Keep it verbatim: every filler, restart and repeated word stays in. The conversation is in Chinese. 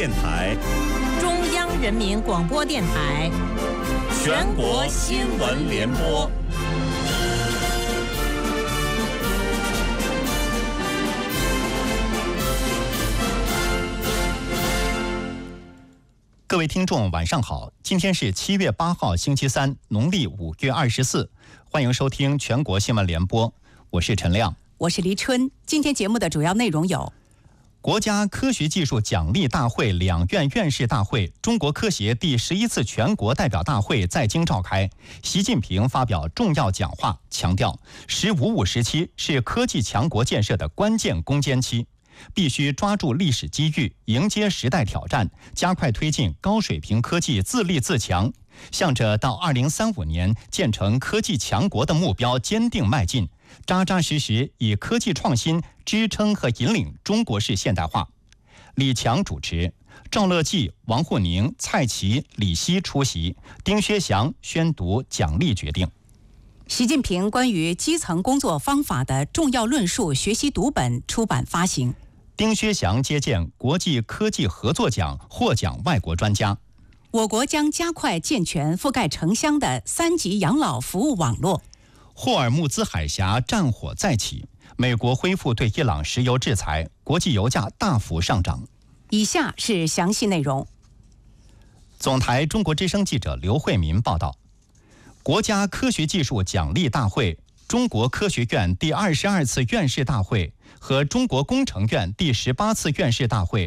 电台、 中央人民广播电台、 全国新闻联播。 各位听众，晚上好！今天是七月八号，星期三，农历五月二十四。欢迎收听全国新闻联播，我是陈亮， 我是黎春。今天节目的主要内容有： 国家科学技术奖励大会两院院士大会、中国科协第十一次全国代表大会在京召开，习近平发表重要讲话，强调“十五五”时期是科技强国建设的关键攻坚期。必须抓住历史机遇，迎接时代挑战，加快推进高水平科技自立自强，向着到二零三五年建成科技强国的目标坚定迈进，扎扎实实以科技创新支撑和引领中国式现代化。李强主持，赵乐际、王沪宁、蔡奇、李希出席，丁薛祥宣读奖励决定。 习近平关于基层工作方法的重要论述学习读本出版发行。 丁薛祥接见国际科技合作奖获奖外国专家。 我国将加快健全覆盖城乡的三级养老服务网络。 霍尔木兹海峡战火再起，美国恢复对伊朗石油制裁，国际油价大幅上涨。 以下是详细内容。 总台中国之声记者刘慧民报道，国家科学技术奖励大会、中国科学院第二十二次院士大会和中国工程院第十八次院士大会